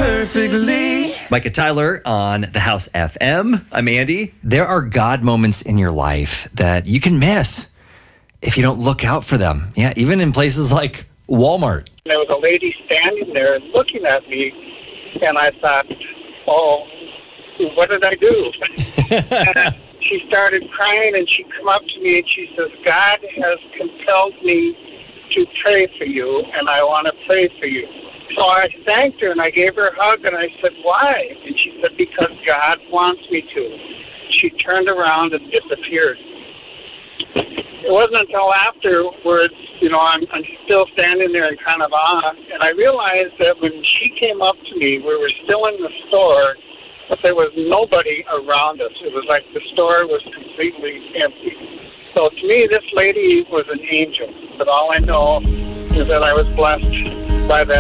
perfectly. Micah Tyler on The House FM. I'm Andy. There are God moments in your life that you can miss if you don't look out for them. Yeah, even in places like Walmart. There was a lady standing there looking at me, and I thought, oh, what did I do? And she started crying, and she come up to me, and she says, God has compelled me to pray for you, and I want to pray for you. So I thanked her, and I gave her a hug, and I said, why? And she said, because God wants me to. She turned around and disappeared. It wasn't until afterwards, I'm still standing there in kind of awe, and I realized that when she came up to me, we were still in the store, but there was nobody around us. It was like the store was completely empty. So to me, this lady was an angel, but all I know is that I was blessed by that.